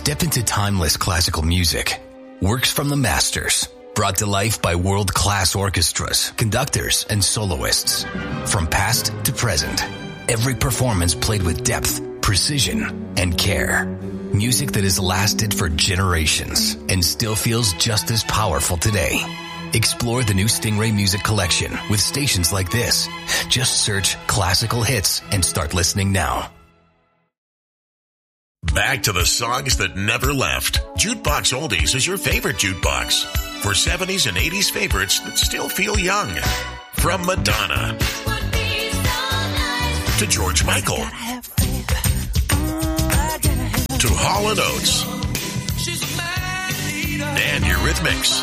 Step into timeless classical music. Works from the masters, brought to life by world-class orchestras, conductors, and soloists. From past to present, every performance played with depth, precision, and care. Music that has lasted for generations and still feels just as powerful today. Explore the new Stingray Music Collection with stations like this. Just search classical hits and start listening now. Back to the songs that never left. Jukebox Oldies is your favorite jukebox. For 70s and 80s favorites that still feel young. From Madonna to George Michael to Hall & Oates and Eurythmics.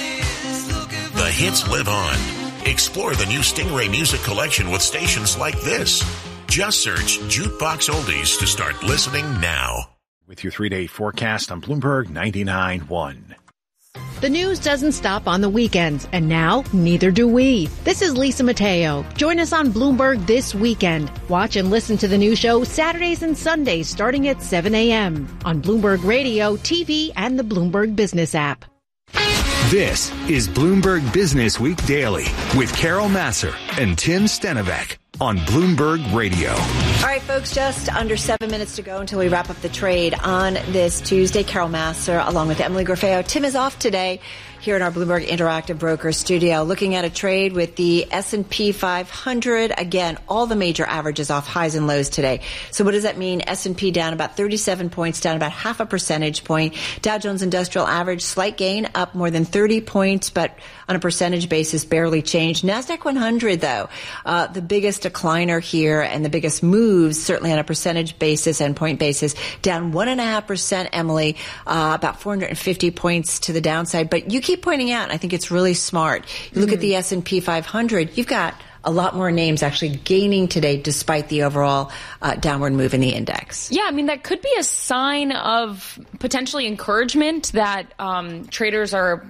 The hits live on. Explore the new Stingray Music Collection with stations like this. Just search Jukebox Oldies to start listening now. With your 3-day forecast on Bloomberg 99.1. The news doesn't stop on the weekends, and now neither do we. This is Lisa Mateo. Join us on Bloomberg this weekend. Watch and listen to the new show Saturdays and Sundays starting at 7 a.m. on Bloomberg Radio, TV, and the Bloomberg Business app. This is Bloomberg Business Week Daily with Carol Massar and Tim Stenovec on Bloomberg Radio. All right, folks, just under 7 minutes to go until we wrap up the trade on this Tuesday. Carol Massar along with Emily Grafeo. Tim is off today here in our Bloomberg Interactive Broker studio, looking at a trade with the S&P 500. Again, all the major averages off highs and lows today. So what does that mean? S&P down about 37 points, down about half a percentage point. Dow Jones Industrial Average, slight gain, up more than 30 points, but on a percentage basis, barely changed. NASDAQ 100, though, the biggest decliner here and the biggest moves, certainly on a percentage basis and point basis, down 1.5%, Emily, about 450 points to the downside. But you keep pointing out, and I think it's really smart. You look at the S&P 500, you've got a lot more names actually gaining today despite the overall downward move in the index. Yeah, I mean, that could be a sign of potentially encouragement that traders are,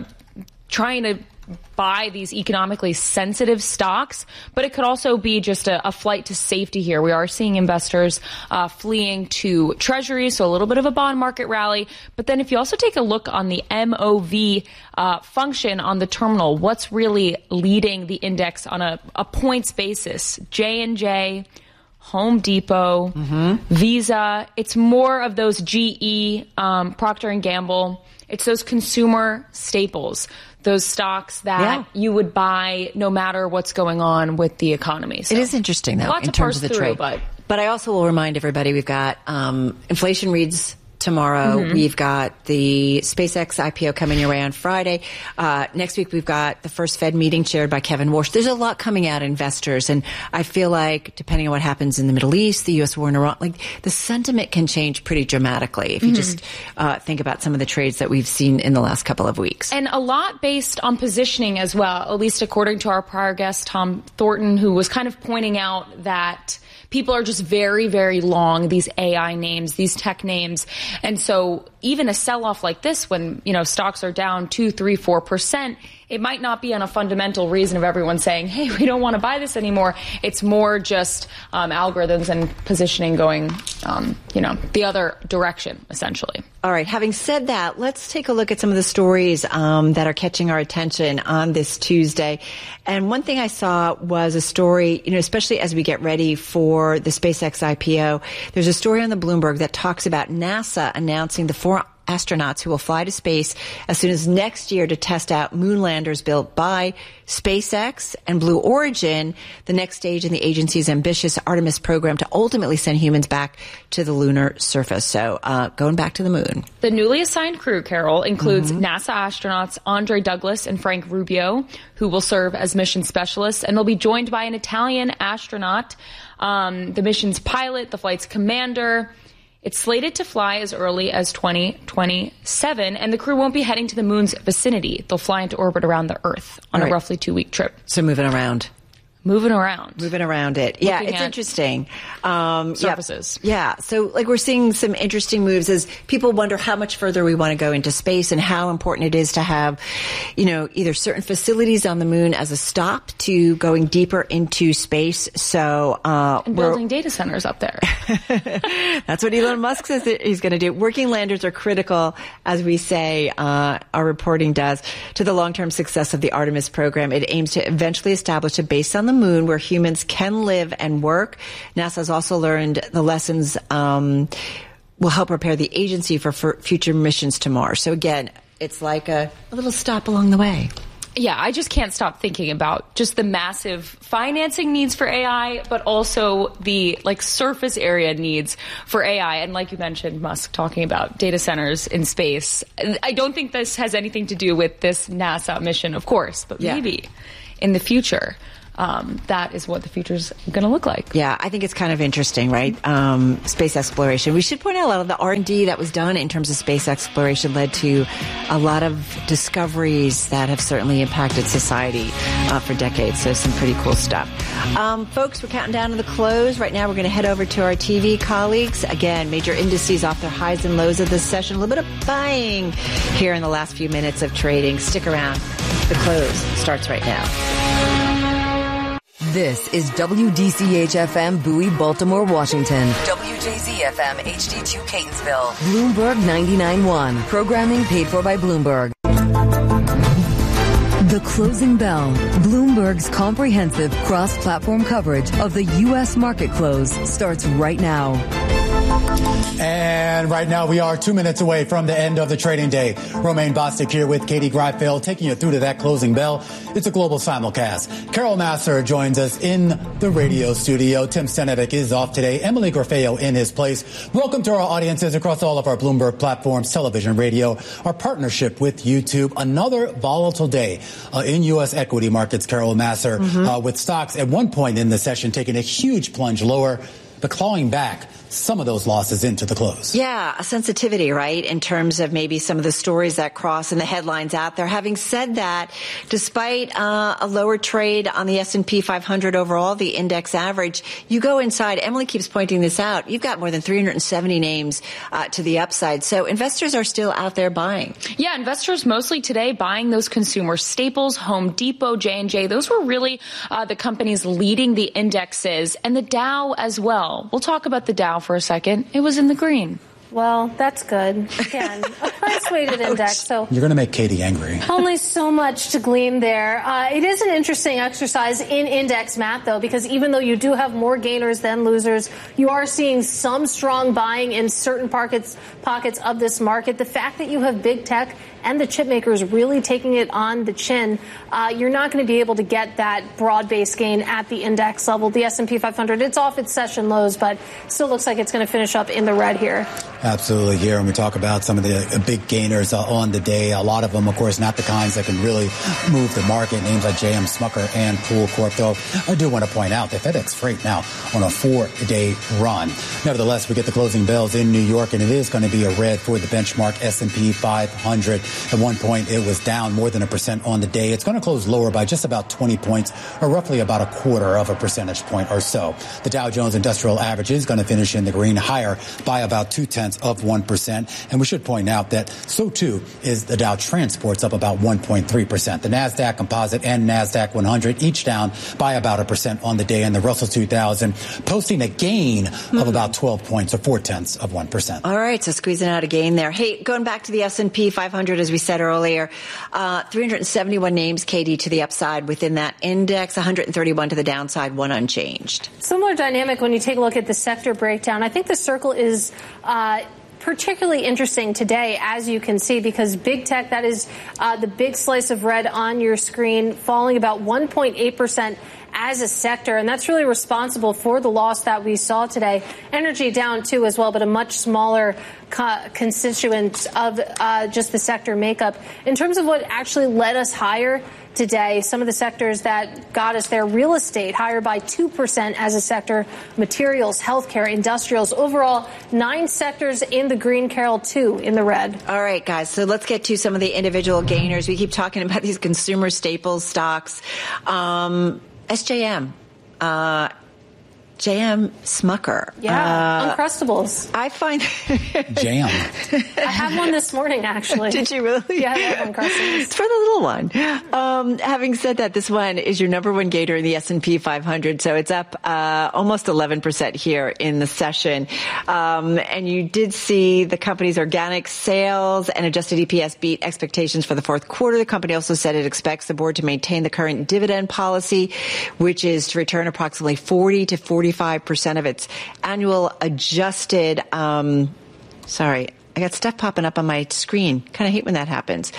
trying to buy these economically sensitive stocks, but it could also be just a flight to safety here. We are seeing investors fleeing to treasuries, so a little bit of a bond market rally. But then if you also take a look on the MOV function on the terminal, what's really leading the index on a points basis? J&J, Home Depot, Visa. It's more of those GE, Procter & Gamble. It's those consumer staples, those stocks that you would buy no matter what's going on with the economy. So it is interesting, though, in terms of the trade. But I also will remind everybody we've got inflation reads tomorrow. We've got the SpaceX IPO coming your way on Friday. Next week, we've got the first Fed meeting chaired by Kevin Warsh. There's a lot coming out, investors. And I feel like, depending on what happens in the Middle East, the U.S. war in Iran, the sentiment can change pretty dramatically if you just think about some of the trades that we've seen in the last couple of weeks. And a lot based on positioning as well, at least according to our prior guest, Tom Thornton, who was kind of pointing out that people are just very, very long these AI names, these tech names. And so even a sell-off like this, when, stocks are down 2, 3, 4%, it might not be on a fundamental reason of everyone saying, hey, we don't want to buy this anymore. It's more just algorithms and positioning going, the other direction, essentially. All right. Having said that, let's take a look at some of the stories that are catching our attention on this Tuesday. And one thing I saw was a story, especially as we get ready for the SpaceX IPO, there's a story on the Bloomberg that talks about NASA announcing the 4 astronauts who will fly to space as soon as next year to test out moon landers built by SpaceX and Blue Origin, the next stage in the agency's ambitious Artemis program to ultimately send humans back to the lunar surface. So going back to the moon. The newly assigned crew, Carol, includes NASA astronauts Andre Douglas and Frank Rubio, who will serve as mission specialists, and they'll be joined by an Italian astronaut, the mission's pilot, the flight's commander. It's slated to fly as early as 2027, and the crew won't be heading to the moon's vicinity. They'll fly into orbit around the Earth on a roughly 2-week trip. So moving around. moving around it. Yeah, it's interesting. Surfaces. Yeah. So like we're seeing some interesting moves as people wonder how much further we want to go into space and how important it is to have, either certain facilities on the moon as a stop to going deeper into space. So, and building data centers up there. That's what Elon Musk says that he's going to do. Working landers are critical, as we say, our reporting does, to the long-term success of the Artemis program. It aims to eventually establish a base on the moon where humans can live and work. NASA has also learned the lessons will help prepare the agency for future missions to Mars. So again, it's like a little stop along the way. Yeah, I just can't stop thinking about just the massive financing needs for AI, but also the surface area needs for AI. And like you mentioned, Musk talking about data centers in space. I don't think this has anything to do with this NASA mission, of course, but maybe in the future. That is what the future's going to look like. Yeah, I think it's kind of interesting, right? Space exploration. We should point out a lot of the R&D that was done in terms of space exploration led to a lot of discoveries that have certainly impacted society for decades. So some pretty cool stuff. Folks, we're counting down to the close. Right now we're going to head over to our TV colleagues. Again, major indices off their highs and lows of this session. A little bit of buying here in the last few minutes of trading. Stick around. The close starts right now. This is WDCH-FM Bowie, Baltimore, Washington. WJZ-FM HD2 Catonsville. Bloomberg 99.1. Programming paid for by Bloomberg. The Closing Bell. Bloomberg's comprehensive cross-platform coverage of the U.S. market close starts right now. And right now we are 2 minutes away from the end of the trading day. Romaine Bostick here with Katie Greifeld taking you through to that closing bell. It's a global simulcast. Carol Massar joins us in the radio studio. Tim Stenovic is off today. Emily Grafeo in his place. Welcome to our audiences across all of our Bloomberg platforms, television, radio, our partnership with YouTube. Another volatile day in U.S. equity markets, Carol Massar, with stocks at one point in the session taking a huge plunge lower, but clawing back some of those losses into the close. Yeah, a sensitivity, right, in terms of maybe some of the stories that cross and the headlines out there. Having said that, despite a lower trade on the S&P 500 overall, the index average, you go inside. Emily keeps pointing this out. You've got more than 370 names to the upside. So investors are still out there buying. Yeah, investors mostly today buying those consumer staples, Home Depot, J&J. Those were really the companies leading the indexes, and the Dow as well. We'll talk about the Dow for a second. It was in the green. Well, that's good. Again, a price-weighted index. So you're going to make Katie angry. Only so much to glean there. It is an interesting exercise in index math, though, because even though you do have more gainers than losers, you are seeing some strong buying in certain pockets of this market. The fact that you have big tech and the chip makers really taking it on the chin, you're not going to be able to get that broad-based gain at the index level. The S&P 500, it's off its session lows, but still looks like it's going to finish up in the red here. Absolutely. Here, when we talk about some of the big gainers on the day, a lot of them, of course, not the kinds that can really move the market. Names like JM Smucker and Pool Corp, though. I do want to point out that FedEx Freight now on a 4-day run. Nevertheless, we get the closing bells in New York, and it is going to be a red for the benchmark S&P 500. At one point, it was down more than 1% on the day. It's going to close lower by just about 20 points, or roughly about 1/4 of a percentage point or so. The Dow Jones Industrial Average is going to finish in the green, higher by about 0.2%. And we should point out that so too is the Dow Transports, up about 1.3%. The NASDAQ Composite and NASDAQ 100 each down by about 1% on the day, and the Russell 2000 posting a gain of about 12 points, or 0.4%. All right, so squeezing out a gain there. Hey, going back to the S&P 500, as we said earlier, 371 names, Katie, to the upside within that index, 131 to the downside, one unchanged. Similar dynamic when you take a look at the sector breakdown. I think the circle is particularly interesting today, as you can see, because big tech, that is the big slice of red on your screen, falling about 1.8% as a sector, and that's really responsible for the loss that we saw today. Energy down too as well, but a much smaller constituent of just the sector makeup. In terms of what actually led us higher today, some of the sectors that got us there: real estate higher by 2% as a sector, materials, healthcare, industrials. Overall, 9 sectors in the green, Carol, 2 in the red. All right, guys, so let's get to some of the individual gainers. We keep talking about these consumer staples stocks. SJM. JM Smucker. Yeah, Uncrustables. I find Jam. I have one this morning, actually. Did you really? Yeah, I have Uncrustables. It's for the little one. Having said that, this one is your number one gainer in the S&P 500, so it's up almost 11% here in the session. And you did see the company's organic sales and adjusted EPS beat expectations for the fourth quarter. The company also said it expects the board to maintain the current dividend policy, which is to return approximately 40 to 45% of its annual adjusted, sorry, I got stuff popping up on my screen. Kind of hate when that happens.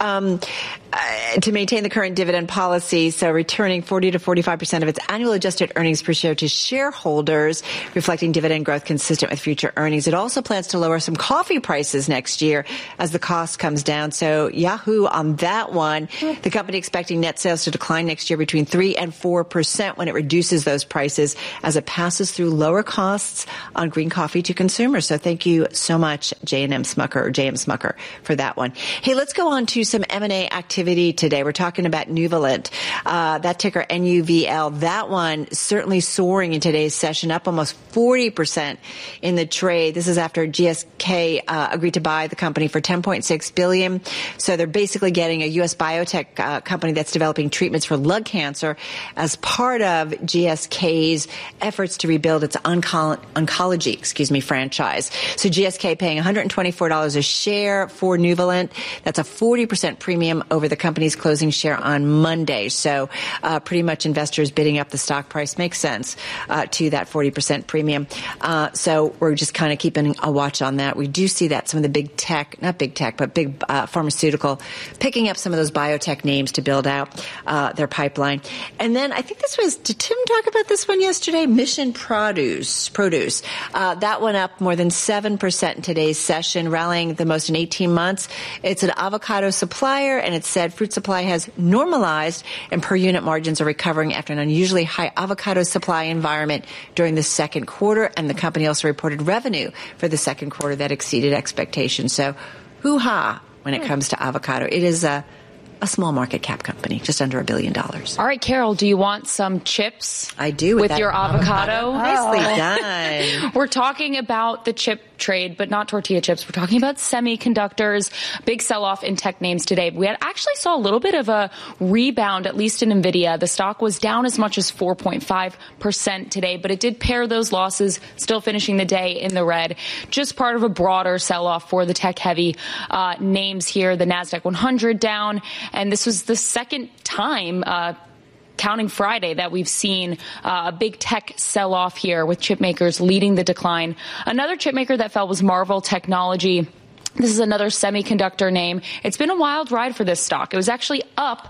To maintain the current dividend policy, so returning 40 to 45% of its annual adjusted earnings per share to shareholders, reflecting dividend growth consistent with future earnings. It also plans to lower some coffee prices next year as the cost comes down. So Yahoo on that one. The company expecting net sales to decline next year between 3 and 4% when it reduces those prices as it passes through lower costs on green coffee to consumers. So thank you so much, JM Smucker, for that one. Hey, let's go on to some M&A activity today. We're talking about Nuvalent, that ticker NUVL. That one certainly soaring in today's session, up almost 40% in the trade. This is after GSK agreed to buy the company for $10.6 billion. So they're basically getting a U.S. biotech company that's developing treatments for lung cancer as part of GSK's efforts to rebuild its oncology franchise. So GSK paying $124 a share for Nuvalent. That's a 40% premium over the company's closing share on Monday. So pretty much investors bidding up the stock price makes sense to that 40% premium. So we're just kind of keeping a watch on that. We do see that some of the big pharmaceutical picking up some of those biotech names to build out their pipeline. And then I think did Tim talk about this one yesterday? Mission Produce. That one up more than 7% in today's session, rallying the most in 18 months. It's an avocado supplier, and it said fruit supply has normalized and per unit margins are recovering after an unusually high avocado supply environment during the second quarter. And the company also reported revenue for the second quarter that exceeded expectations. So hoo-ha when it comes to avocado. It is a small market cap company, just under $1 billion. All right, Carol, do you want some chips? I do. With your avocado? Nicely done. We're talking about the chip trade, but not tortilla chips. We're talking about semiconductors. Big sell-off in tech names today. We actually saw a little bit of a rebound, at least in NVIDIA. The stock was down as much as 4.5% today, but it did pair those losses, still finishing the day in the red. Just part of a broader sell-off for the tech-heavy names here. The NASDAQ 100 down, and this was the second time counting Friday that we've seen a big tech sell-off here with chip makers leading the decline. Another chip maker that fell was Marvell Technology. This is another semiconductor name. It's been a wild ride for this stock. It was actually up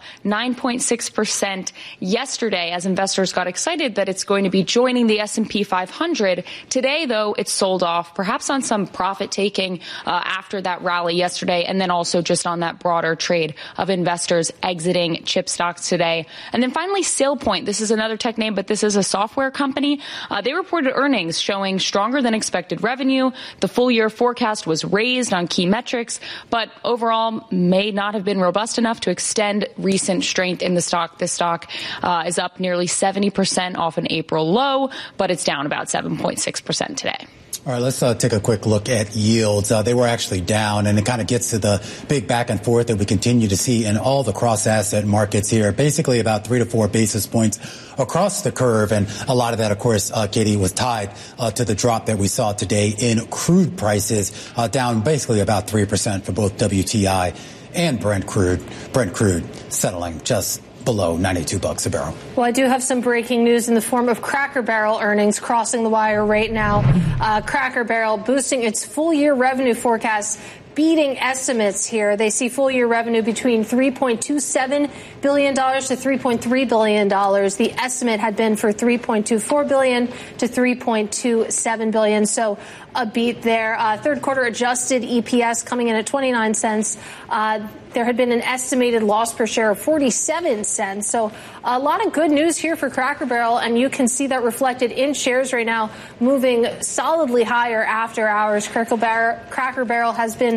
9.6% yesterday as investors got excited that it's going to be joining the S&P 500. Today, though, it's sold off, perhaps on some profit taking after that rally yesterday, and then also just on that broader trade of investors exiting chip stocks today. And then finally, SailPoint. This is another tech name, but this is a software company. They reported earnings showing stronger than expected revenue. The full year forecast was raised on key metrics, but overall may not have been robust enough to extend recent strength in the stock. This stock is up nearly 70% off an April low, but it's down about 7.6% today. All right, let's take a quick look at yields. They were actually down, and it kind of gets to the big back and forth that we continue to see in all the cross-asset markets here. Basically about 3 to 4 basis points across the curve, and a lot of that, of course, Katie, was tied to the drop that we saw today in crude prices, down basically about 3% for both WTI and Brent crude settling just below $92 a barrel. Well, I do have some breaking news in the form of Cracker Barrel earnings crossing the wire right now. Cracker Barrel boosting its full year revenue forecast, beating estimates here. They see full year revenue between $3.27 billion to $3.3 billion. The estimate had been for $3.24 billion to $3.27 billion. So a beat there. Third quarter adjusted EPS coming in at 29 cents. There had been an estimated loss per share of 47 cents. So a lot of good news here for Cracker Barrel, and you can see that reflected in shares right now, moving solidly higher after hours. Cracker Barrel has been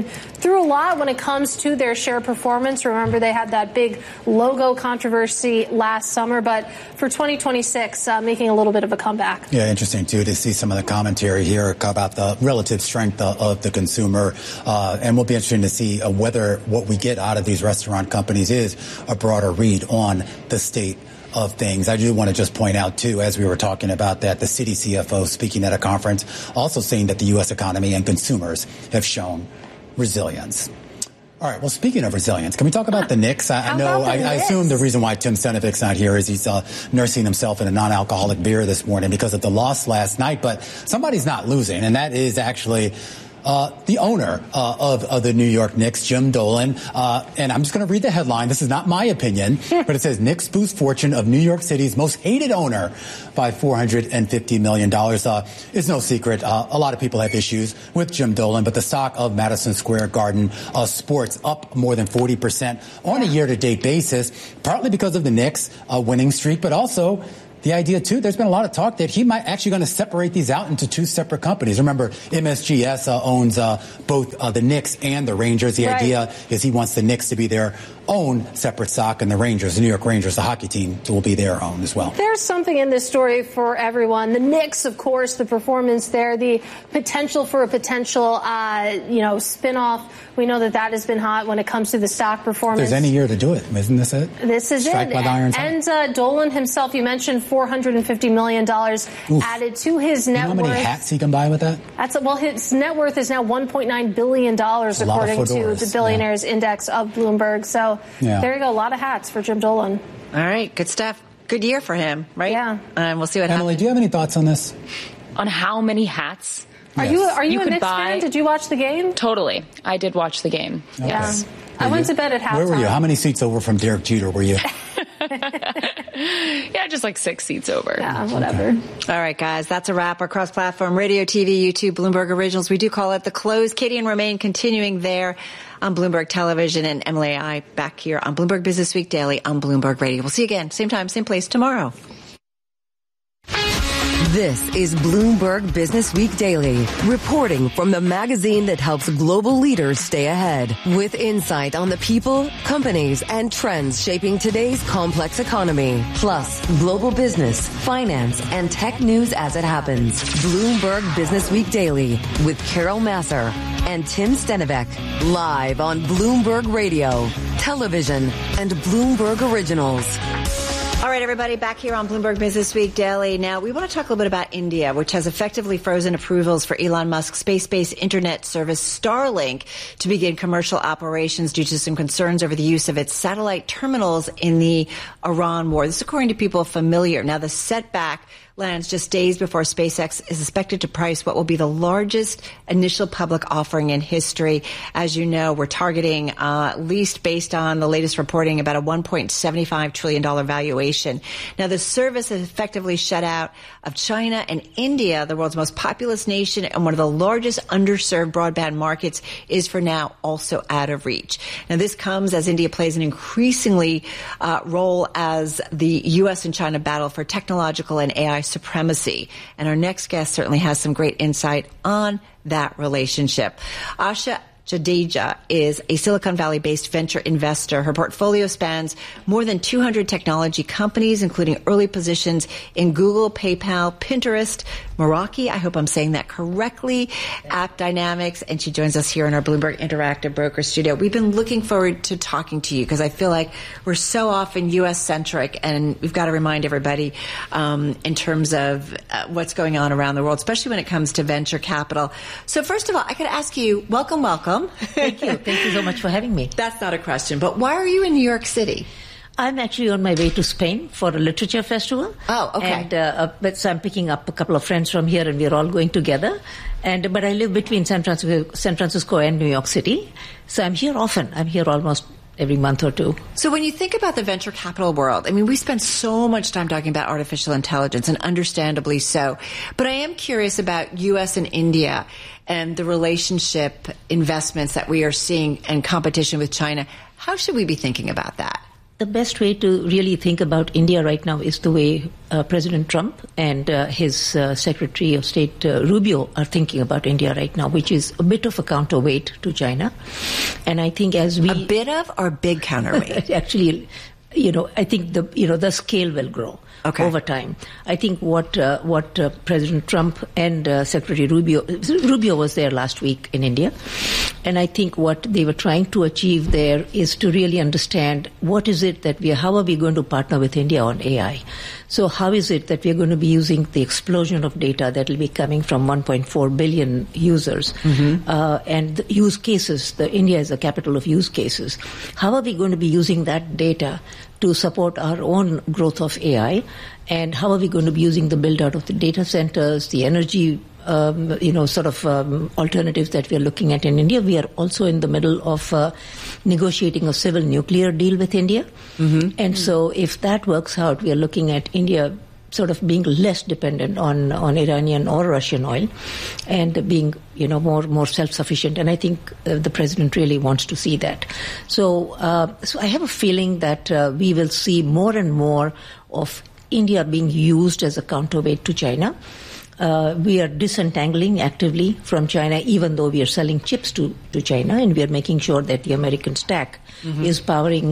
through a lot when it comes to their share performance. Remember, they had that big logo controversy last summer, but for 2026, making a little bit of a comeback. Yeah, interesting, too, to see some of the commentary here about the relative strength of the consumer. And we'll be interested to see whether what we get out of these restaurant companies is a broader read on the state of things. I do want to just point out, too, as we were talking about that, the Citi CFO speaking at a conference, also saying that the U.S. economy and consumers have shown resilience. All right. Well, speaking of resilience, can we talk about the Knicks? I assume the reason why Tim Stenovic's not here is he's nursing himself in a non-alcoholic beer this morning because of the loss last night. But somebody's not losing, and that is actually the owner of the New York Knicks, Jim Dolan. And I'm just going to read the headline. This is not my opinion, but it says Knicks boost fortune of New York City's most hated owner by $450 million. It's no secret. A lot of people have issues with Jim Dolan, but the stock of Madison Square Garden Sports up more than 40% on a year-to-date basis, partly because of the Knicks winning streak, but also the idea, too, there's been a lot of talk that he might actually going to separate these out into two separate companies. Remember, MSGS owns both the Knicks and the Rangers. The idea is he wants the Knicks to be their own separate stock, and the Rangers, the New York Rangers, the hockey team, will be their own as well. There's something in this story for everyone. The Knicks, of course, the performance there, the potential for a potential, spinoff. We know that has been hot when it comes to the stock performance. There's any year to do it. Isn't this it? This is Strike it. By the iron and Dolan himself, you mentioned $450 million added to his net worth. How many hats he can buy with that? His net worth is now $1.9 billion, according to the Billionaires Index of Bloomberg. So there you go. A lot of hats for Jim Dolan. All right. Good stuff. Good year for him, right? Yeah. And we'll see what Emily, happens. do you have any thoughts on this? On how many hats? Are you a Knicks fan? Did you watch the game? Totally. I did watch the game. Okay. Yes. I went to bed at halftime. Where were you? How many seats over from Derek Jeter were you? Yeah, just like 6 seats over. Yeah, whatever. Okay. All right, guys, that's a wrap. Our cross-platform radio, TV, YouTube, Bloomberg Originals. We do call it The Close. Katie and Romaine continuing there on Bloomberg Television, and Emily and I back here on Bloomberg Business Week Daily on Bloomberg Radio. We'll see you again, same time, same place tomorrow. This is Bloomberg Business Week Daily, reporting from the magazine that helps global leaders stay ahead, with insight on the people, companies, and trends shaping today's complex economy, plus global business, finance, and tech news as it happens. Bloomberg Business Week Daily with Carol Massar and Tim Stenovec, live on Bloomberg Radio, television, and Bloomberg Originals. All right, everybody, back here on Bloomberg Business Week Daily. Now, we want to talk a little bit about India, which has effectively frozen approvals for Elon Musk's space-based internet service Starlink to begin commercial operations due to some concerns over the use of its satellite terminals in the Iran war. This is according to people familiar. Now, the setback lands just days before SpaceX is expected to price what will be the largest initial public offering in history. As you know, we're targeting, at least based on the latest reporting, about a $1.75 trillion valuation. Now, the service is effectively shut out of China and India, the world's most populous nation and one of the largest underserved broadband markets, is for now also out of reach. Now, this comes as India plays an increasingly role as the U.S. and China battle for technological and AI supremacy. And our next guest certainly has some great insight on that relationship. Asha Jadeja is a Silicon Valley-based venture investor. Her portfolio spans more than 200 technology companies, including early positions in Google, PayPal, Pinterest, Meraki, I hope I'm saying that correctly, AppDynamics, and she joins us here in our Bloomberg Interactive Broker Studio. We've been looking forward to talking to you because I feel like we're so often U.S.-centric, and we've got to remind everybody in terms of what's going on around the world, especially when it comes to venture capital. So first of all, I could ask you, welcome. Thank you. Thank you so much for having me. That's not a question, but why are you in New York City? I'm actually on my way to Spain for a literature festival. Oh, okay. And so I'm picking up a couple of friends from here, and we're all going together. But I live between San Francisco and New York City, so I'm here often. I'm here almost every month or two. So when you think about the venture capital world, I mean, we spend so much time talking about artificial intelligence, and understandably so. But I am curious about U.S. and India and the relationship investments that we are seeing and competition with China. How should we be thinking about that? The best way to really think about India right now is the way President Trump and his Secretary of State Rubio are thinking about India right now, which is a bit of a counterweight to China. And I think as we... A bit of or big counterweight? Actually, I think the scale will grow over time. I think what President Trump and Secretary Rubio was there last week in India, and I think what they were trying to achieve there is to really understand how are we going to partner with India on AI. So how is it that we are going to be using the explosion of data that will be coming from 1.4 billion users and the use cases? India is the capital of use cases. How are we going to be using that data to support our own growth of AI? And how are we going to be using the build-out of the data centers, the energy alternatives that we are looking at in India? We are also in the middle of negotiating a civil nuclear deal with India. And so if that works out, we are looking at India sort of being less dependent on Iranian or Russian oil and being, more self-sufficient. And I think the president really wants to see that. So I have a feeling that we will see more and more of India being used as a counterweight to China. We are disentangling actively from China, even though we are selling chips to China, and we are making sure that the American stack is powering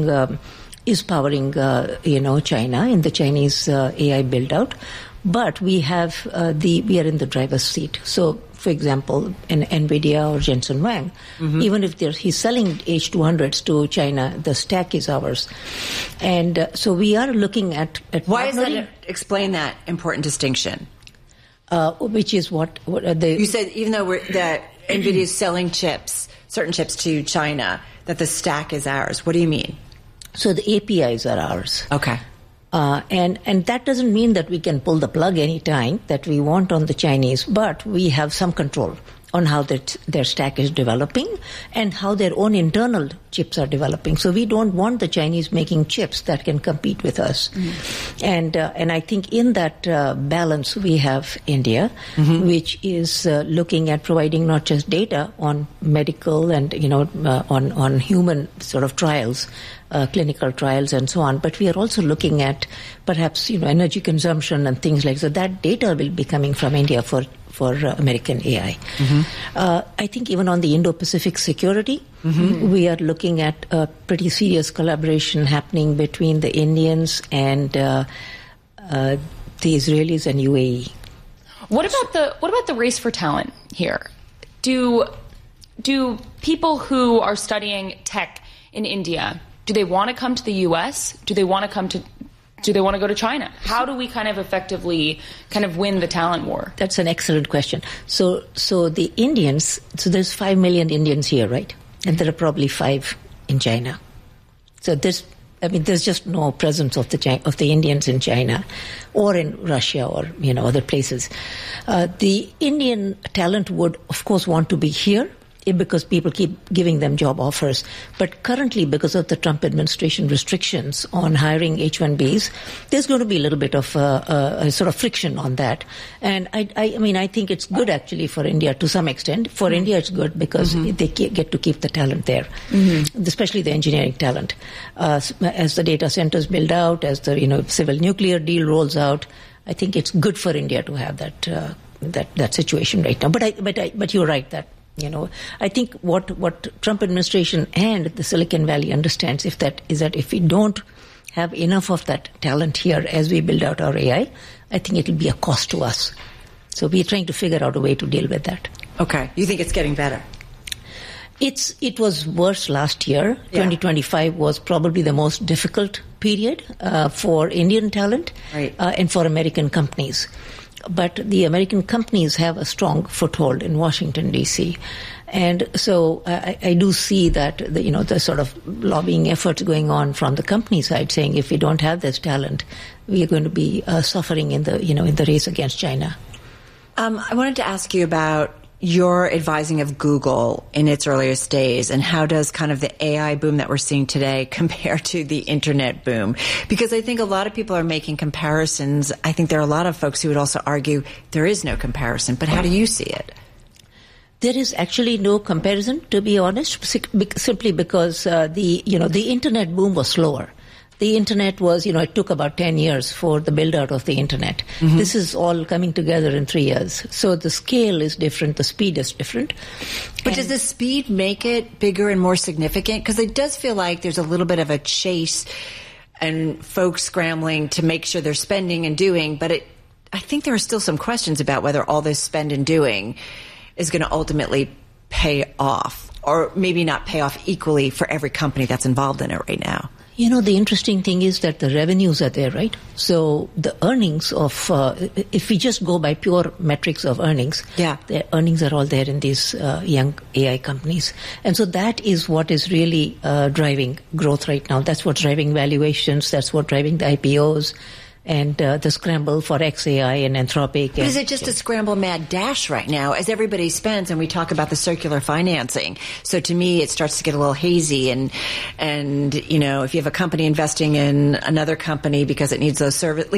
China and the Chinese AI build out. But we have we are in the driver's seat. So, for example, in NVIDIA or Jensen Huang, even if he's selling H200s to China, the stack is ours. And so we are looking at why is that? Explain that important distinction. Which is what you said. Even though that NVIDIA is selling certain chips to China, that the stack is ours. What do you mean? So the APIs are ours. Okay. And that doesn't mean that we can pull the plug anytime that we want on the Chinese, but we have some control on how their stack is developing and how their own internal chips are developing. So we don't want the Chinese making chips that can compete with us. And I think in that balance we have India, which is looking at providing not just data on medical and on human sort of trials, clinical trials and so on, but we are also looking at perhaps energy consumption and things like so. That data will be coming from India for American AI. I think even on the Indo-Pacific security, we are looking at a pretty serious collaboration happening between the Indians and the Israelis and UAE. What about the race for talent here? Do people who are studying tech in India, do they want to come to the U.S.? Do they want to go to China? How do we kind of effectively win the talent war? That's an excellent question. So the Indians, there's 5 million Indians here, right? And there are probably 5 in China. So there's just no presence of the Indians in China or in Russia or, other places. The Indian talent would, of course, want to be here, because people keep giving them job offers. But currently, because of the Trump administration restrictions on hiring H-1Bs, there's going to be a little bit of a sort of friction on that. And I think it's good actually for India to some extent. For India, it's good because they get to keep the talent there, especially the engineering talent. As the data centers build out, as the civil nuclear deal rolls out, I think it's good for India to have that situation right now. But you're right that. I think what Trump administration and the Silicon Valley understands is that if we don't have enough of that talent here as we build out our AI, I think it will be a cost to us. So we're trying to figure out a way to deal with that. Okay. You think it's getting better? It was worse last year. Yeah. 2025 was probably the most difficult period for Indian talent and for American companies. But the American companies have a strong foothold in Washington, D.C. And so I do see that, the sort of lobbying efforts going on from the company side saying if we don't have this talent, we are going to be suffering in the race against China. I wanted to ask you about your advising of Google in its earliest days, and how does kind of the AI boom that we're seeing today compare to the internet boom? Because I think a lot of people are making comparisons. I think there are a lot of folks who would also argue there is no comparison, but how do you see it? There is actually no comparison, to be honest, simply because the internet boom was slower. the internet was, it took about 10 years for the build out of the internet. Mm-hmm. This is all coming together in 3 years. So the scale is different, the speed is different. But does the speed make it bigger and more significant? Because it does feel like there's a little bit of a chase and folks scrambling to make sure they're spending and doing. But I think there are still some questions about whether all this spend and doing is going to ultimately pay off, or maybe not pay off equally for every company that's involved in it right now. The interesting thing is that the revenues are there, right? So the earnings of, if we just go by pure metrics of earnings, the earnings are all there in these young AI companies. And so that is what is really driving growth right now. That's what's driving valuations. That's what's driving the IPOs. And the scramble for XAI and Anthropic. But is it just a scramble mad dash right now as everybody spends, and we talk about the circular financing? So to me, it starts to get a little hazy. And if you have a company investing in another company because it needs those services,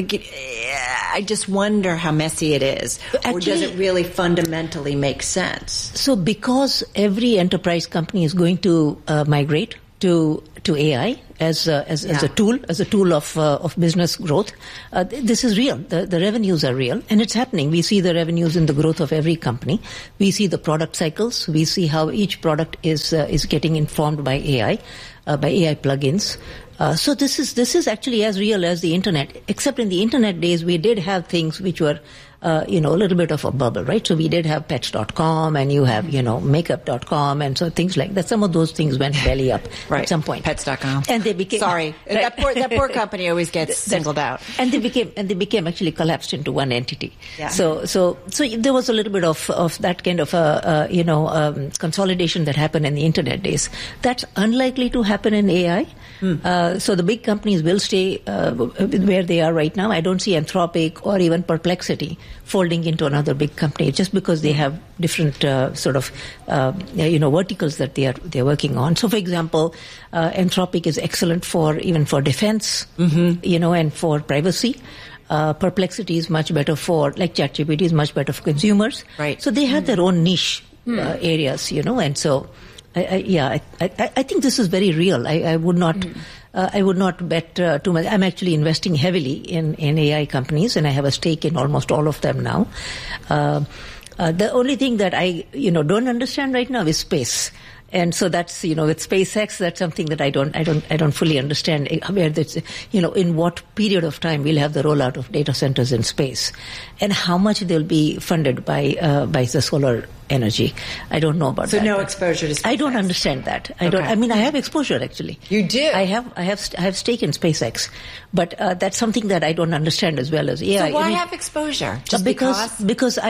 I just wonder how messy it is. Actually, or does it really fundamentally make sense? So because every enterprise company is going to migrate to AI as a tool of business growth. This is real. The revenues are real, and it's happening. We see the revenues in the growth of every company. We see the product cycles. We see how each product is getting informed by AI plugins. So this is actually as real as the internet. Except in the internet days, we did have things which were a little bit of a bubble, right? So we did have pets.com, and you have, makeup.com, and so things like that. Some of those things went belly up at some point. Pets.com. And they became... Sorry. Right. That poor company always gets singled out. And they became actually collapsed into one entity. Yeah. So there was a little bit of that kind of consolidation that happened in the internet days. That's unlikely to happen in AI. So the big companies will stay where they are right now. I don't see Anthropic or even Perplexity folding into another big company just because they have different verticals that they're working on. So, for example, Anthropic is excellent for defense, and for privacy. Perplexity is much better like ChatGPT is much better for consumers. Right. So they have their own niche areas, and so. I think this is very real. I would not bet too much. I'm actually investing heavily in AI companies, and I have a stake in almost all of them now. The only thing that I don't understand right now is space. And so that's, with SpaceX, that's something that I don't fully understand where that's, in what period of time we'll have the rollout of data centers in space and how much they'll be funded by the solar energy. I don't know about that. So no exposure to SpaceX? I don't understand that. I have exposure actually. You do? I have stake in SpaceX, but that's something that I don't understand as well as AI. So why have exposure? Just because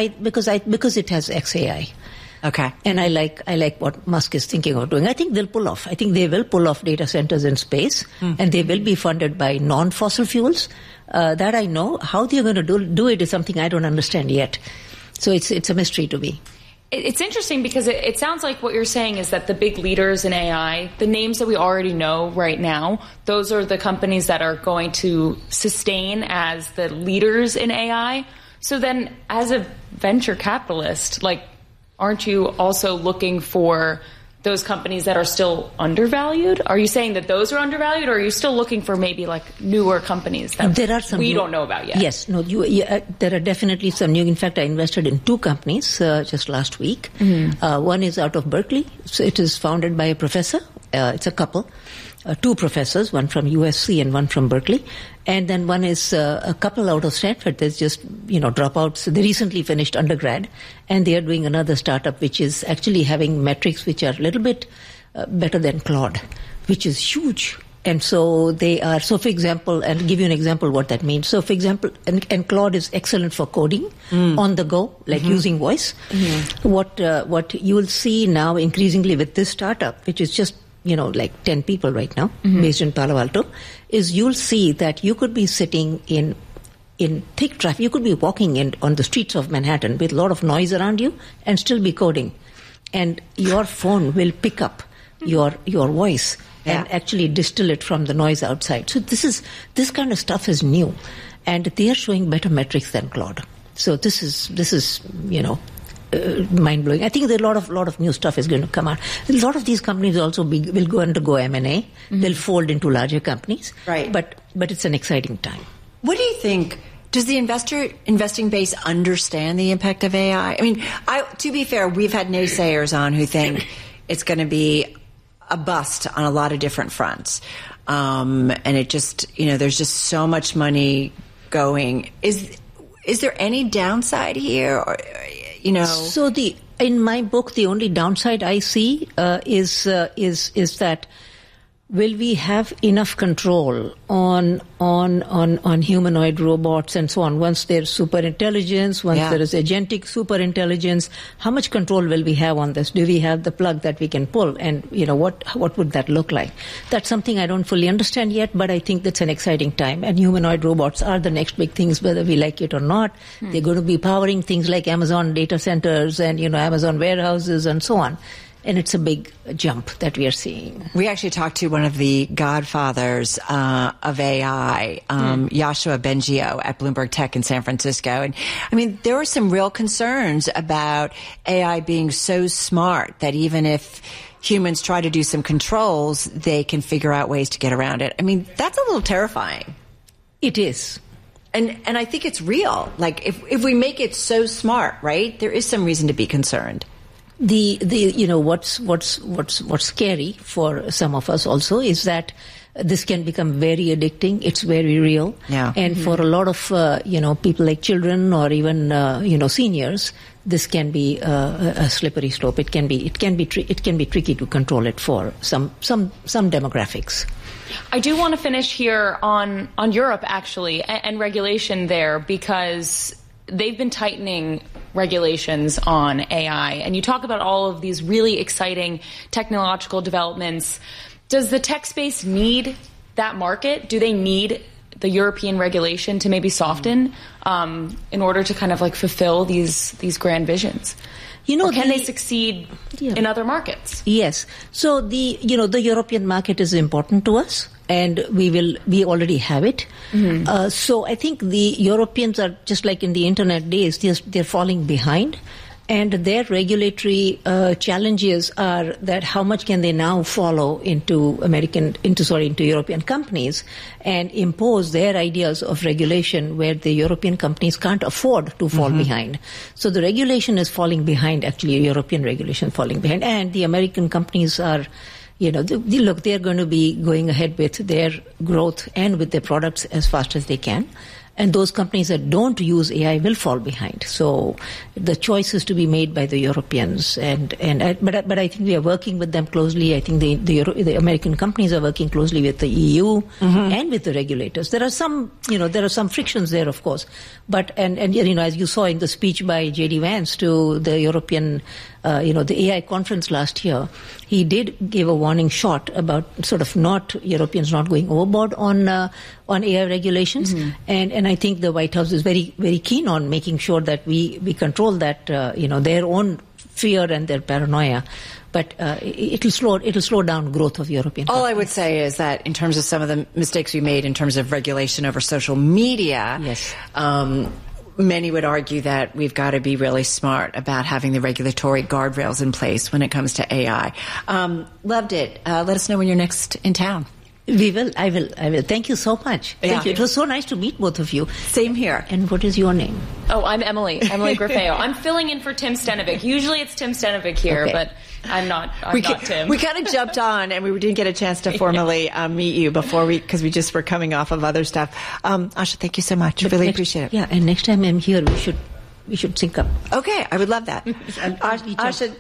it has XAI. Okay. And I like what Musk is thinking of doing. I think they'll pull off. I think they will pull off data centers in space, and they will be funded by non-fossil fuels. That I know. How they're going to do it is something I don't understand yet. So it's a mystery to me. It's interesting because it sounds like what you're saying is that the big leaders in AI, the names that we already know right now, those are the companies that are going to sustain as the leaders in AI. So then as a venture capitalist, aren't you also looking for those companies that are still undervalued? Are you saying that those are undervalued, or are you still looking for maybe newer companies that we don't know about yet? Yes, no, there are definitely some new. In fact, I invested in 2 companies just last week. Mm-hmm. One is out of Berkeley. So it is founded by a professor. It's a couple. 2 professors, one from USC and one from Berkeley. And then one is a couple out of Stanford. There's just, dropouts. They recently finished undergrad, and they are doing another startup which is actually having metrics which are a little bit better than Claude, which is huge. And so they are, for example, and give you an example what that means. So, for example, and Claude is excellent for coding on the go, using voice. Mm-hmm. What you will see now increasingly with this startup, which is just 10 people right now, based in Palo Alto, is you'll see that you could be sitting in thick traffic. You could be walking on the streets of Manhattan with a lot of noise around you and still be coding. And your phone will pick up your voice and actually distill it from the noise outside. So this kind of stuff is new. And they are showing better metrics than Claude. So this is mind-blowing. I think there are a lot of new stuff is going to come out. A lot of these companies also will go undergo M&A. Mm-hmm. They'll fold into larger companies. Right. But it's an exciting time. What do you think? Does the investing base understand the impact of AI? I mean, to be fair, we've had naysayers on who think it's going to be a bust on a lot of different fronts. And it just, there's just so much money going. Is there any downside here? Or, So in my book, the only downside I see is that will we have enough control on humanoid robots and so on once there's super intelligence, once there is agentic super intelligence? How much control will we have on this? Do we have the plug that we can pull? And what would that look like? That's something I don't fully understand yet, but I think that's an exciting time. And humanoid robots are the next big things, whether we like it or not. They're going to be powering things like Amazon data centers and Amazon warehouses and so on. And it's a big jump that we are seeing. We actually talked to one of the godfathers of AI, Yoshua Bengio at Bloomberg Tech in San Francisco. And I mean, there were some real concerns about AI being so smart that even if humans try to do some controls, they can figure out ways to get around it. I mean, that's a little terrifying. It is. And I think it's real. Like, if we make it so smart, right, there is some reason to be concerned. What's scary for some of us also is that this can become very addicting. It's very real. Yeah. And for a lot of, people like children or even, seniors, this can be a slippery slope. It can be tricky to control it for some demographics. I do want to finish here on Europe, actually, and regulation there, because they've been tightening regulations on AI. And you talk about all of these really exciting technological developments. Does the tech space need that market? Do they need the European regulation to maybe soften in order to kind of like fulfill these grand visions? Or can they succeed in other markets? Yes. So the European market is important to us, and we already have it. Mm-hmm. So I think the Europeans are just like in the internet days, they're falling behind. And their regulatory challenges are that how much can they now follow into European companies and impose their ideas of regulation where the European companies can't afford to fall behind. So the regulation is falling behind, actually, European regulation falling behind. And the American companies are, they're going to be going ahead with their growth and with their products as fast as they can. And those companies that don't use AI will fall behind. So the choice is to be made by the Europeans. But I think we are working with them closely. I think the American companies are working closely with the EU and with the regulators. There are some frictions there, of course. But as you saw in the speech by J.D. Vance to the European, the AI conference last year, he did give a warning shot about sort of Europeans not going overboard on AI regulations. And I think the White House is very, very keen on making sure that we control that, their own fear and their paranoia. But it'll slow down growth of European All companies. I would say is that in terms of some of the mistakes we made in terms of regulation over social media, yes. Many would argue that we've got to be really smart about having the regulatory guardrails in place when it comes to AI. Loved it. Let us know when you're next in town. We will. I will. Thank you so much. Thank you. It was so nice to meet both of you. Same here. And what is your name? Oh, I'm Emily Grafeo. I'm filling in for Tim Stenovic. Usually it's Tim Stenovic here, but I'm not Tim. We kind of jumped on and we didn't get a chance to formally meet you before because we just were coming off of other stuff. Asha, thank you so much. Really appreciate it. Yeah, and next time I'm here, we should sync up. Okay, I would love that. Asha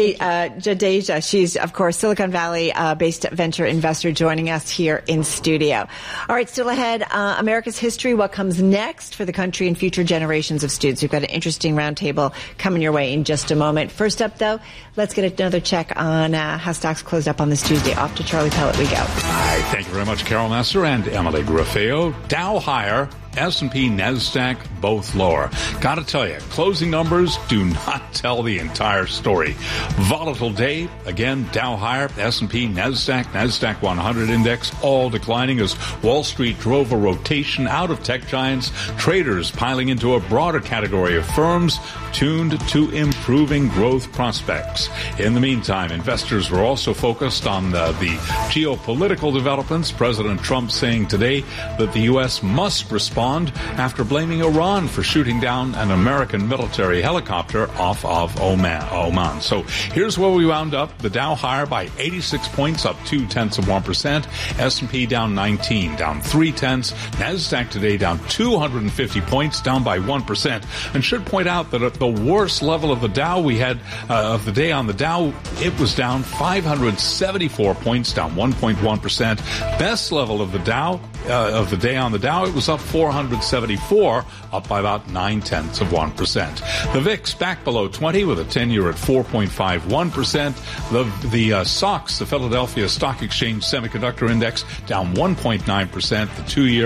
Jadeja, she's, of course, Silicon Valley-based venture investor joining us here in studio. All right, still ahead, America's history, what comes next for the country and future generations of students. We've got an interesting roundtable coming your way in just a moment. First up, though, let's get another check on how stocks closed up on this Tuesday. Off to Charlie Pellet we go. Hi, thank you very much, Carol Massar and Emily Grafeo. Dow higher, S&P, NASDAQ, both lower. Gotta tell you, closing numbers do not tell the entire story. Volatile day. Again, Dow higher, S&P, NASDAQ 100 index, all declining as Wall Street drove a rotation out of tech giants, traders piling into a broader category of firms tuned to improving growth prospects. In the meantime, investors were also focused on the geopolitical developments. President Trump saying today that the U.S. must respond after blaming Iran for shooting down an American military helicopter off of Oman. So here's where we wound up. The Dow higher by 86 points, up 0.2%. S&P down 19, down 0.3. NASDAQ today down 250 points, down by 1%. And should point out that at the worst level of the Dow we had of the day on the Dow, it was down 574 points, down 1.1%. Best level of the Dow of the day on the Dow, it was up 474, up by about 0.9%. The VIX back below 20 with a 10-year at 4.51%. The SOX, the Philadelphia Stock Exchange Semiconductor Index, down 1.9%. The 2-year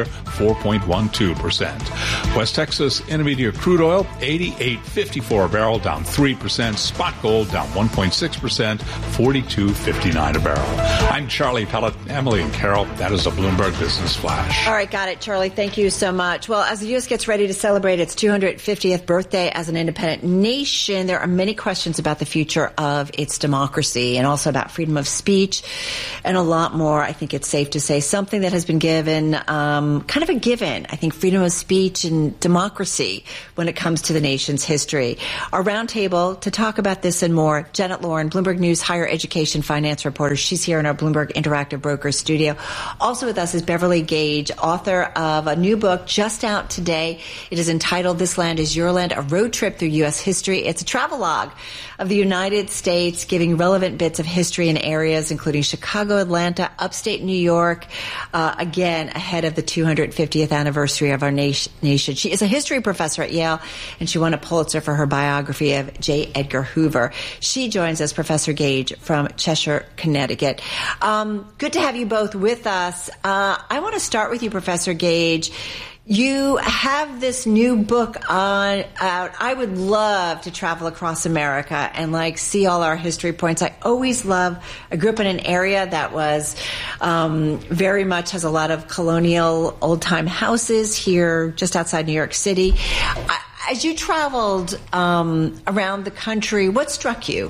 4.12%. West Texas Intermediate crude oil 88.54 a barrel, down 3%. Spot gold down 1.6%, 42.59 a barrel. I'm Charlie Pellet, Emily and Carol. That is a Bloomberg Business Flash. All right, got it, Charlie. Thank you so much. Well, as the U.S. gets ready to celebrate its 250th birthday as an independent nation, there are many questions about the future of its democracy and also about freedom of speech and a lot more. I think it's safe to say something that has been given, kind of a given. I think freedom of speech and democracy when it comes to the nation's history. Our roundtable to talk about this and more, Janet Lauren, Bloomberg News higher education finance reporter. She's here in our Bloomberg Interactive Brokers studio. Also with us is Beverly Gage, author of a new book just out today. It is entitled This Land is Your Land, a road trip through U.S. history. It's a travelogue of the United States, giving relevant bits of history in areas including Chicago, Atlanta, upstate New York, again, ahead of the 250th anniversary of our nation. She is a history professor at Yale, and she won a Pulitzer for her biography of J. Edgar Hoover. She joins us, Professor Gage, from Cheshire, Connecticut. Good to have you both with us. I want to start with you, Professor Gage. You have this new book out. I would love to travel across America and see all our history points. I grew up in an area that was very much has a lot of colonial old time houses here just outside New York City. As you traveled around the country, what struck you?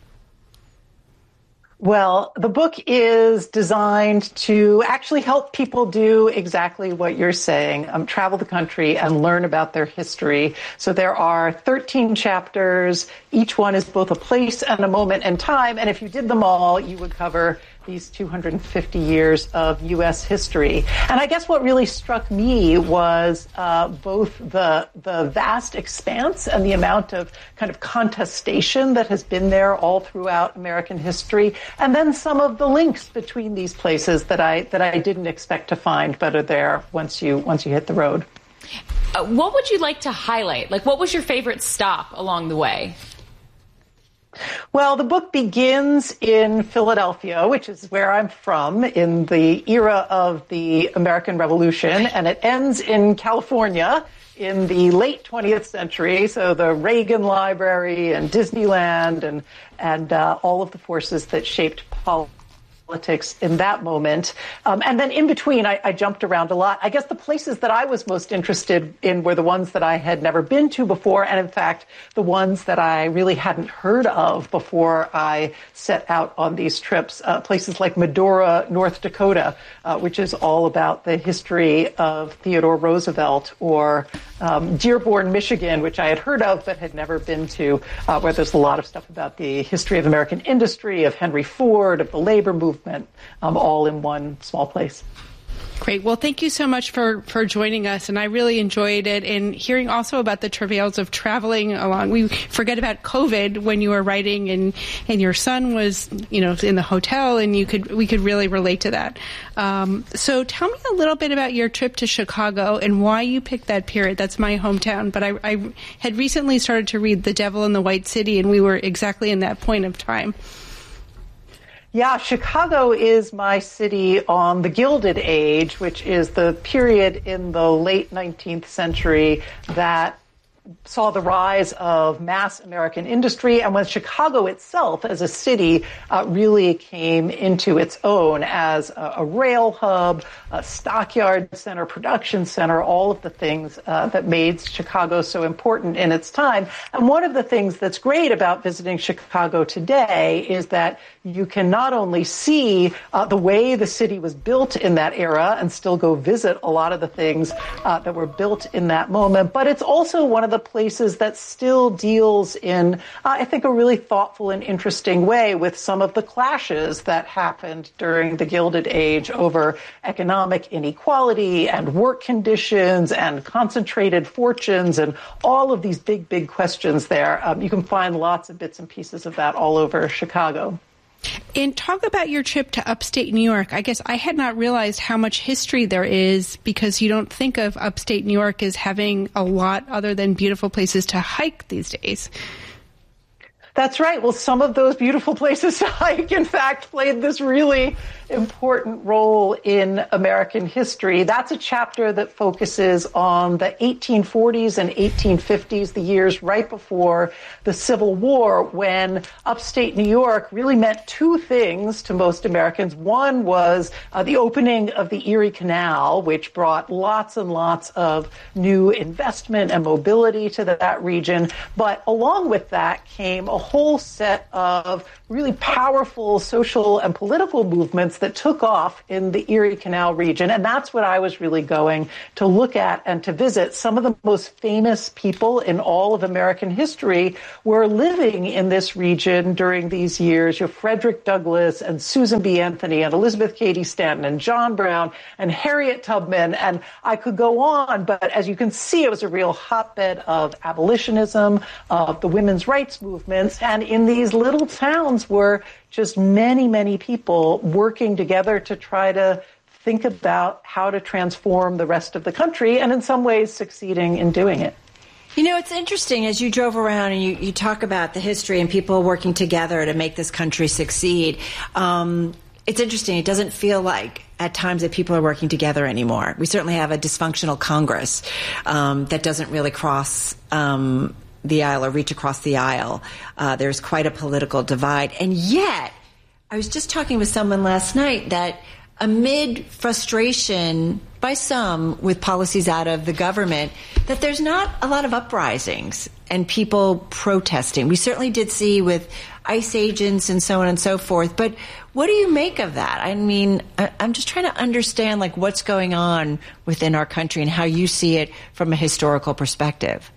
Well, the book is designed to actually help people do exactly what you're saying, travel the country and learn about their history. So there are 13 chapters. Each one is both a place and a moment in time. And if you did them all, you would cover these 250 years of U.S. history. And I guess what really struck me was both the vast expanse and the amount of kind of contestation that has been there all throughout American history, and then some of the links between these places that I didn't expect to find, but are there once you hit the road. What would you like to highlight? What was your favorite stop along the way? Well, the book begins in Philadelphia, which is where I'm from, in the era of the American Revolution, and it ends in California in the late 20th century. So the Reagan Library and Disneyland and all of the forces that shaped politics in that moment. And then in between, I jumped around a lot. I guess the places that I was most interested in were the ones that I had never been to before, and in fact, the ones that I really hadn't heard of before I set out on these trips. Places like Medora, North Dakota, which is all about the history of Theodore Roosevelt, or Dearborn, Michigan, which I had heard of but had never been to, where there's a lot of stuff about the history of American industry, of Henry Ford, of the labor movement, all in one small place. Great. Well, thank you so much for joining us, and I really enjoyed it, and hearing also about the travails of traveling along. We forget about COVID when you were writing, and your son was, in the hotel, and we could really relate to that. So tell me a little bit about your trip to Chicago and why you picked that period. That's my hometown, but I had recently started to read The Devil in the White City, and we were exactly in that point of time. Yeah, Chicago is my city on the Gilded Age, which is the period in the late 19th century that saw the rise of mass American industry, and when Chicago itself as a city really came into its own as a rail hub, a stockyard center, production center, all of the things that made Chicago so important in its time. And one of the things that's great about visiting Chicago today is that you can not only see the way the city was built in that era and still go visit a lot of the things that were built in that moment, but it's also one of the places that still deals in, I think, a really thoughtful and interesting way with some of the clashes that happened during the Gilded Age over economic inequality and work conditions and concentrated fortunes and all of these big, big questions there. You can find lots of bits and pieces of that all over Chicago. And talk about your trip to upstate New York. I guess I had not realized how much history there is, because you don't think of upstate New York as having a lot other than beautiful places to hike these days. That's right. Well, some of those beautiful places to hike, in fact, played this really important role in American history. That's a chapter that focuses on the 1840s and 1850s, the years right before the Civil War, when upstate New York really meant two things to most Americans. One was the opening of the Erie Canal, which brought lots and lots of new investment and mobility to that region. But along with that came a whole set of really powerful social and political movements that took off in the Erie Canal region. And that's what I was really going to look at and to visit. Some of the most famous people in all of American history were living in this region during these years. You have Frederick Douglass and Susan B. Anthony and Elizabeth Cady Stanton and John Brown and Harriet Tubman. And I could go on, but as you can see, it was a real hotbed of abolitionism, of the women's rights movements. And in these little towns were just many, many people working together to try to think about how to transform the rest of the country, and in some ways succeeding in doing it. You know, it's interesting as you drove around and you talk about the history and people working together to make this country succeed. It's interesting. It doesn't feel like at times that people are working together anymore. We certainly have a dysfunctional Congress that doesn't really cross the aisle or reach across the aisle. There's quite a political divide. And yet, I was just talking with someone last night that amid frustration by some with policies out of the government, that there's not a lot of uprisings and people protesting. We certainly did see with ICE agents and so on and so forth. But what do you make of that? I mean, I'm just trying to understand like what's going on within our country and how you see it from a historical perspective.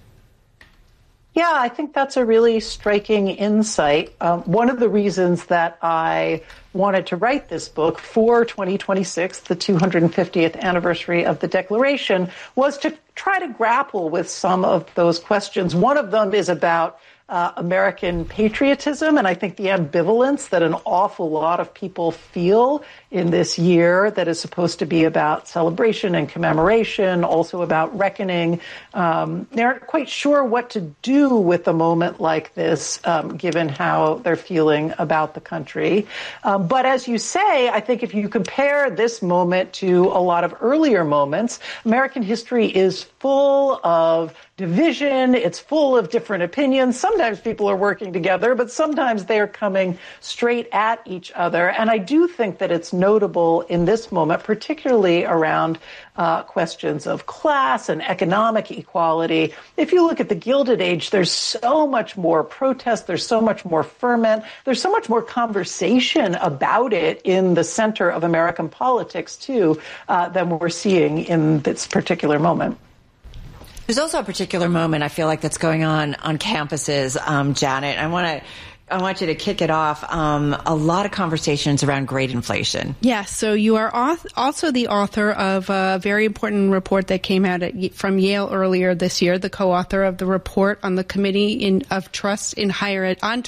Yeah, I think that's a really striking insight. One of the reasons that I wanted to write this book for 2026, the 250th anniversary of the Declaration, was to try to grapple with some of those questions. One of them is about American patriotism, and I think the ambivalence that an awful lot of people feel in this year that is supposed to be about celebration and commemoration, also about reckoning. They aren't quite sure what to do with a moment like this, given how they're feeling about the country. But as you say, I think if you compare this moment to a lot of earlier moments, American history is full of division. It's full of different opinions. Sometimes people are working together, but sometimes they are coming straight at each other. And I do think that it's notable in this moment, particularly around questions of class and economic equality. If you look at the Gilded Age, there's so much more protest. There's so much more ferment. There's so much more conversation about it in the center of American politics, too, than we're seeing in this particular moment. There's also a particular moment I feel like that's going on campuses, Janet. I want you to kick it off. A lot of conversations around grade inflation. Yes. So you are also the author of a very important report that came out from Yale earlier this year, the co-author of the report on the Committee of Trust in Higher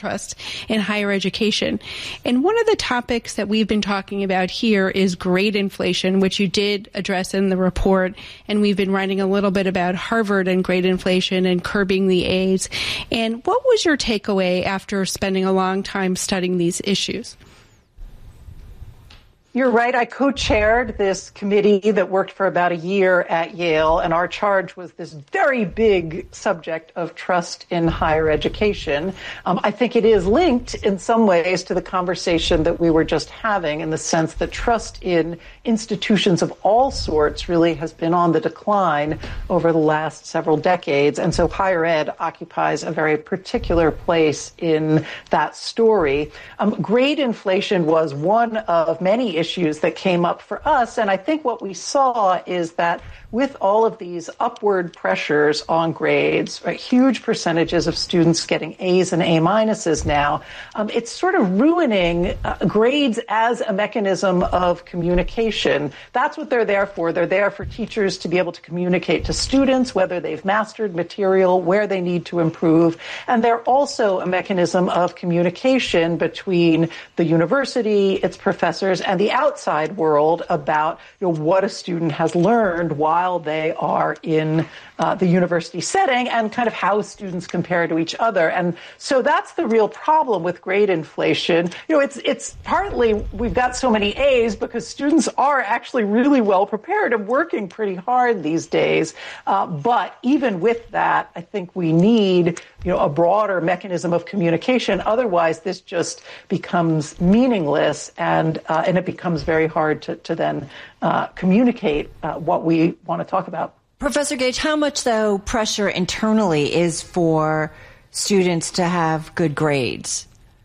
Education. And one of the topics that we've been talking about here is grade inflation, which you did address in the report. And we've been writing a little bit about Harvard and grade inflation and curbing the A's. And what was your takeaway after spending a long time studying these issues? You're right. I co-chaired this committee that worked for about a year at Yale, and our charge was this very big subject of trust in higher education. I think it is linked in some ways to the conversation that we were just having, in the sense that trust in institutions of all sorts really has been on the decline over the last several decades. And so higher ed occupies a very particular place in that story. Grade inflation was one of many issues that came up for us. And I think what we saw is that with all of these upward pressures on grades, right, huge percentages of students getting A's and A minuses now, it's sort of ruining grades as a mechanism of communication. That's what they're there for. They're there for teachers to be able to communicate to students whether they've mastered material, where they need to improve. And they're also a mechanism of communication between the university, its professors, and the outside world about, what a student has learned while they are in the university setting, and kind of how students compare to each other. And so that's the real problem with grade inflation. It's partly we've got so many A's because students are actually really well prepared and working pretty hard these days. But even with that, I think we need, a broader mechanism of communication. Otherwise, this just becomes meaningless, and it becomes very hard to then communicate what we want to talk about. Professor Gage, how much, though, pressure internally is for students to have good grades?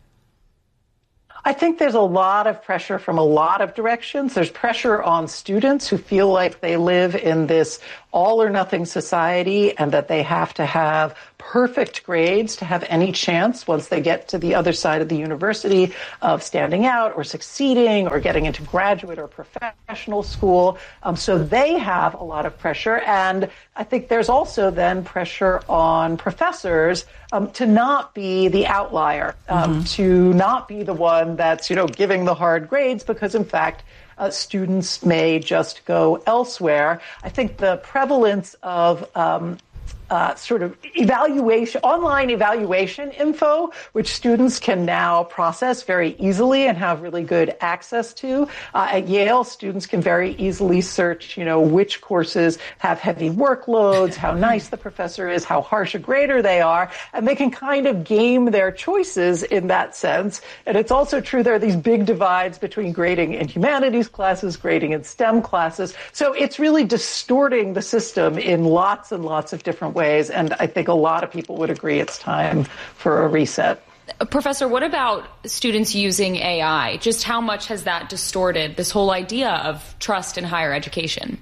I think there's a lot of pressure from a lot of directions. There's pressure on students who feel like they live in this all-or-nothing society and that they have to have perfect grades to have any chance once they get to the other side of the university of standing out or succeeding or getting into graduate or professional school. So they have a lot of pressure. And I think there's also then pressure on professors to not be the outlier, to not be the one that's, giving the hard grades, because in fact, students may just go elsewhere. I think the prevalence of sort of evaluation, online evaluation info, which students can now process very easily and have really good access to. At Yale, students can very easily search, which courses have heavy workloads, how nice the professor is, how harsh a grader they are, and they can kind of game their choices in that sense. And it's also true there are these big divides between grading in humanities classes, grading in STEM classes. So it's really distorting the system in lots and lots of different ways, and I think a lot of people would agree it's time for a reset. Professor, what about students using AI? Just how much has that distorted this whole idea of trust in higher education?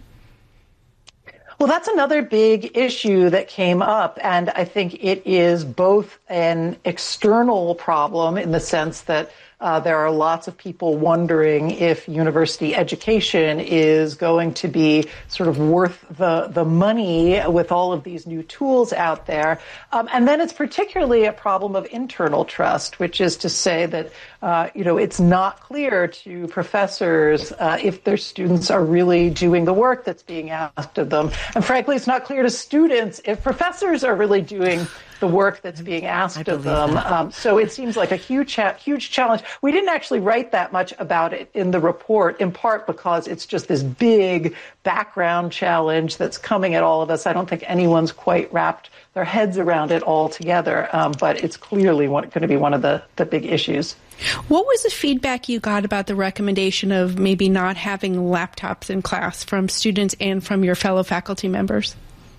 Well, that's another big issue that came up, and I think it is both an external problem in the sense that there are lots of people wondering if university education is going to be sort of worth the money with all of these new tools out there. And then it's particularly a problem of internal trust, which is to say that, it's not clear to professors if their students are really doing the work that's being asked of them. And frankly, it's not clear to students if professors are really doing the work that's being asked of them. So it seems like a huge challenge. We didn't actually write that much about it in the report, in part because it's just this big background challenge that's coming at all of us. I don't think anyone's quite wrapped their heads around it all together, but it's clearly going to be one of the big issues. What was the feedback you got about the recommendation of maybe not having laptops in class from students and from your fellow faculty members?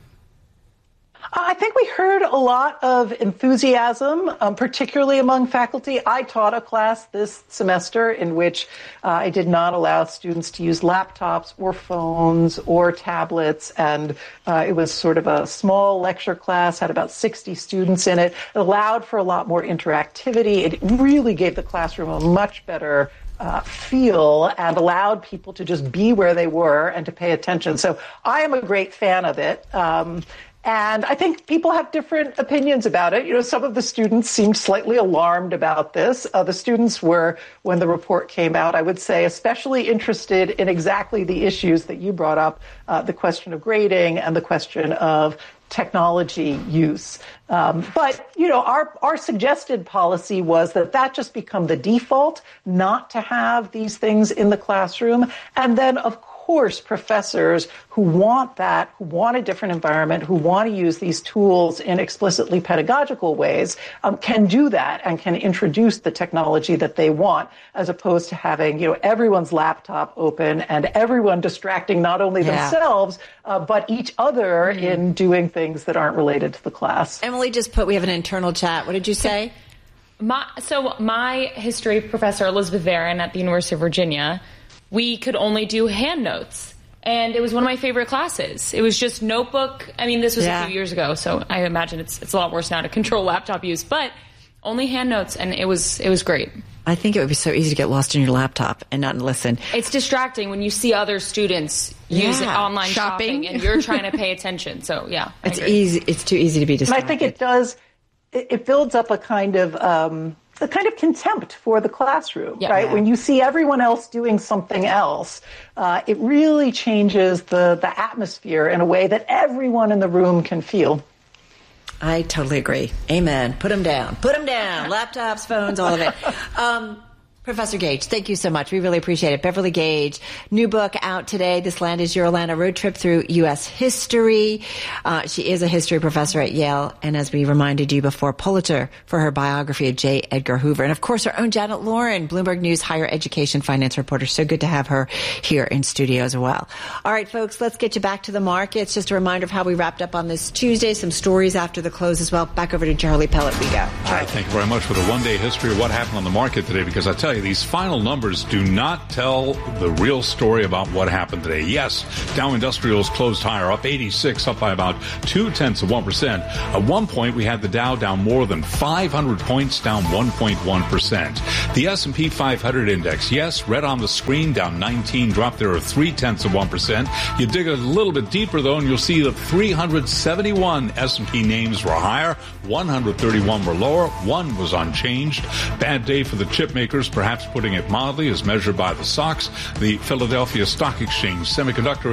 I think we heard a lot of enthusiasm, particularly among faculty. I taught a class this semester in which I did not allow students to use laptops or phones or tablets, and it was sort of a small lecture class, had about 60 students in it. It allowed for a lot more interactivity. It really gave the classroom a much better feel and allowed people to just be where they were and to pay attention. So I am a great fan of it. And I think people have different opinions about it. Some of the students seemed slightly alarmed about this. The students were, when the report came out, I would say, especially interested in exactly the issues that you brought up, the question of grading and the question of technology use. But, you know, our suggested policy was that just become the default, not to have these things in the classroom. And then, of course, professors who want that, who want a different environment, who want to use these tools in explicitly pedagogical ways, can do that and can introduce the technology that they want, as opposed to having, you know, everyone's laptop open and everyone distracting not only themselves, but each other in doing things that aren't related to the class. Emily just put, we have an internal chat. What did you say? My history professor, Elizabeth Varon at the University of Virginia, we could only do hand notes. And it was one of my favorite classes. It was just notebook. I mean, this was a few years ago, so I imagine it's a lot worse now to control laptop use, but only hand notes, and it was great. I think it would be so easy to get lost in your laptop and not listen. It's distracting when you see other students use online shopping and you're trying to pay attention. So, yeah. It's easy. It's too easy to be distracted. And I think it builds up a kind of contempt for the classroom, right? When you see everyone else doing something else, it really changes the atmosphere in a way that everyone in the room can feel. I totally agree. Amen. Put them down. Put them down. Laptops, phones, all of it. Professor Gage, thank you so much. We really appreciate it. Beverly Gage, new book out today. This Land is Your Land, a road trip through U.S. history. She is a history professor at Yale, and as we reminded you before, Pulitzer for her biography of J. Edgar Hoover. And of course, our own Janet Lauren, Bloomberg News higher education finance reporter. So good to have her here in studio as well. All right, folks, let's get you back to the markets. Just a reminder of how we wrapped up on this Tuesday. Some stories after the close as well. Back over to Charlie Pellet we go. All right, thank you very much for the one-day history of what happened on the market today, because I tell you, these final numbers do not tell the real story about what happened today. Yes, Dow Industrials closed higher, up 86, up by about 0.2%. At one point, we had the Dow down more than 500 points, down 1.1%. The S&P 500 index, yes, red on the screen, down 19, dropped there of 0.3%. You dig a little bit deeper, though, and you'll see that 371 S&P names were higher, 131 were lower, 1 was unchanged. Bad day for the chip makers, perhaps putting it mildly, as measured by the SOX, the Philadelphia Stock Exchange. Semiconductor